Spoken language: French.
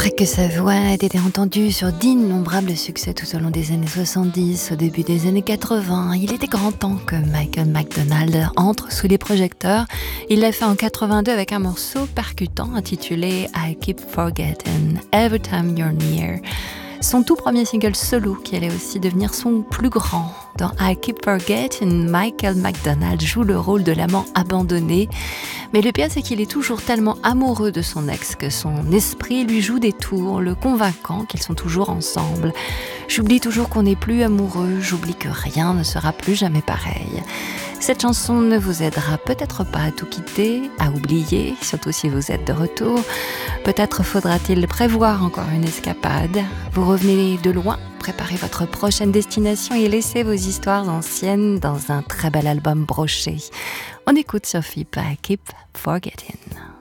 Après que sa voix ait été entendue sur d'innombrables succès tout au long des années 70, au début des années 80, il était grand temps que Michael McDonald entre sous les projecteurs. Il l'a fait en 82 avec un morceau percutant intitulé I Keep Forgetting Every Time You're Near. Son tout premier single solo qui allait aussi devenir son plus grand. Dans I Keep Forgetting, Michael McDonald joue le rôle de l'amant abandonné. Mais le pire, c'est qu'il est toujours tellement amoureux de son ex que son esprit lui joue des tours, le convainquant qu'ils sont toujours ensemble. J'oublie toujours qu'on n'est plus amoureux, j'oublie que rien ne sera plus jamais pareil. Cette chanson ne vous aidera peut-être pas à tout quitter, à oublier, surtout si vous êtes de retour. Peut-être faudra-t-il prévoir encore une escapade. Vous revenez de loin, préparez votre prochaine destination et laissez vos histoires anciennes dans un très bel album broché. On écoute Sophie I Keep Forgetting.